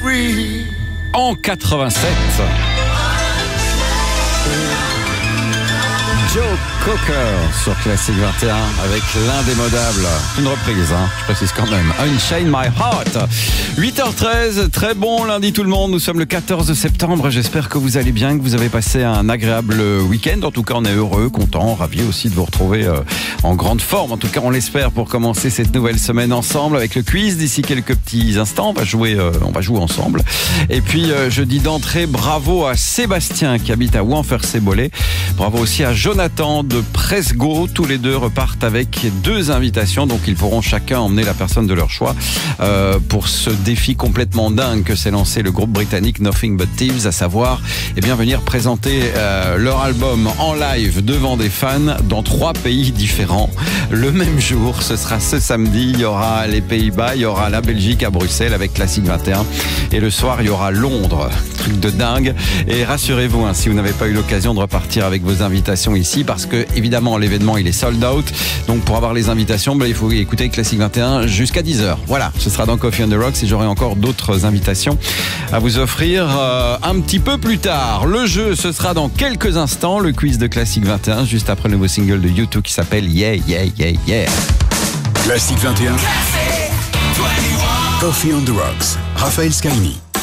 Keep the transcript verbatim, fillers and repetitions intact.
free. En quatre-vingt-sept, Joe Cocker sur Classic vingt et un avec l'indémodable. Une reprise, hein, je précise quand même. Unchain My Heart. huit heures treize, très bon lundi tout le monde. Nous sommes le quatorze septembre. J'espère que vous allez bien, que vous avez passé un agréable week-end. En tout cas, on est heureux, content, ravis aussi de vous retrouver euh, en grande forme. En tout cas, on l'espère pour commencer cette nouvelle semaine ensemble avec le quiz. D'ici quelques petits instants, on va jouer, euh, on va jouer ensemble. Et puis, euh, je dis d'entrée, bravo à Sébastien qui habite à Ouanfer-Sébolé. Bravo aussi à Jonathan de Presgo. Tous les deux repartent avec deux invitations. Donc, ils pourront chacun emmener la personne de leur choix euh, pour ce défi complètement dingue que s'est lancé le groupe britannique Nothing But Thieves, à savoir eh bien, venir présenter euh, leur album en live devant des fans dans trois pays différents. Le même jour, ce sera ce samedi, il y aura les Pays-Bas, il y aura la Belgique à Bruxelles avec Classic vingt et un. Et le soir, il y aura Londres. Truc de dingue. Et rassurez-vous, hein, si vous n'avez pas eu l'occasion de repartir avec vos invitations ici, parce que évidemment l'événement il est sold out, donc pour avoir les invitations, ben, il faut écouter Classic vingt et un jusqu'à dix heures. Voilà, ce sera dans Coffee on the Rocks et j'aurai encore d'autres invitations à vous offrir euh, un petit peu plus tard. Le jeu, ce sera dans quelques instants, le quiz de Classic vingt et un, juste après le nouveau single de U deux qui s'appelle Yeah, Yeah, Yeah, Yeah. Classic vingt et un. Coffee on the Rocks. Raphaël Scaini.